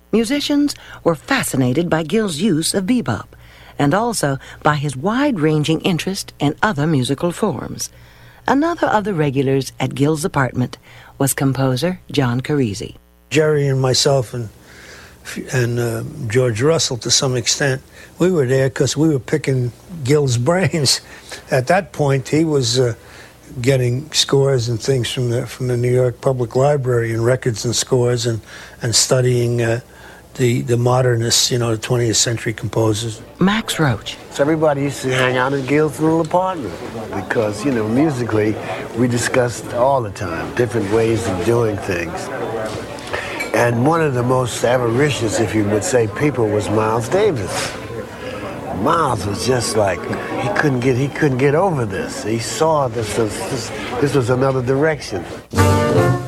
Musicians were fascinated by Gil's use of bebop, and also by his wide-ranging interest in other musical forms. Another of the regulars at Gil's apartment was composer John Carisi. Jerry and myself and George Russell, to some extent, we were there because we were picking Gil's brains. At that point, he was getting scores and things from the New York Public Library, and records and scores, and studying the modernists, the 20th century composers. Max Roach. So everybody used to hang out in Gil's little apartment because, musically, we discussed all the time different ways of doing things. And one of the most avaricious, if you would say, people was Miles Davis. Miles was just like, he couldn't get over this. He saw this was another direction.